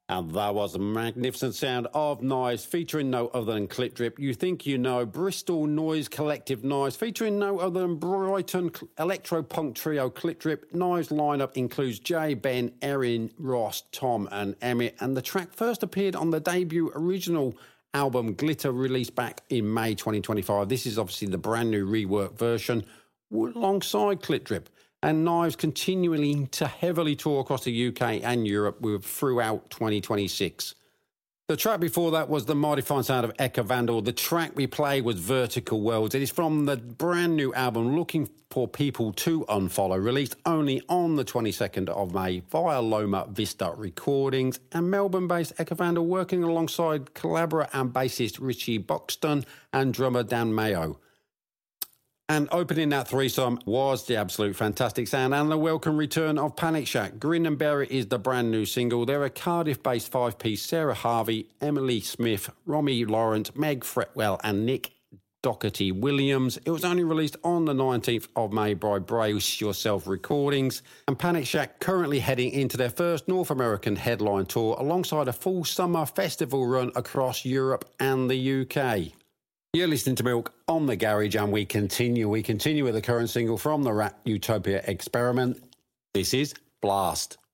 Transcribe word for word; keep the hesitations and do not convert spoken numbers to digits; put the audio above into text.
And that was a magnificent sound of Knives featuring no other than Clip Drip. You think you know Bristol Noise Collective Knives featuring no other than Brighton electro-punk trio Clip Drip. Knives lineup includes Jay, Ben, Erin, Ross, Tom and Emmett. And the track first appeared on the debut original album Glitter, released back in May twenty twenty-five. This is obviously the brand new reworked version alongside Clip Drip. And Knives continuing to heavily tour across the U K and Europe with throughout twenty twenty-six. The track before that was the mighty fine sound of Eka Vandal. The track we played was Vertical Worlds. It is from the brand new album Looking for People to Unfollow, released only on the twenty-second of May via Loma Vista Recordings, and Melbourne-based Eka Vandal working alongside collaborator and bassist Richie Buxton and drummer Dan Mayo. And opening that threesome was the absolute fantastic sound and the welcome return of Panic Shack. Grin and Bear It is the brand new single. They're a Cardiff-based five-piece. Sarah Harvey, Emily Smith, Romy Laurent, Meg Fretwell and Nick Doherty Williams. It was only released on the nineteenth of May by Brace Yourself Recordings. And Panic Shack currently heading into their first North American headline tour alongside a full summer festival run across Europe and the U K. You're listening to Milk on The Garage, and we continue. We continue with the current single from the Rat Utopia experiment. This is Blast.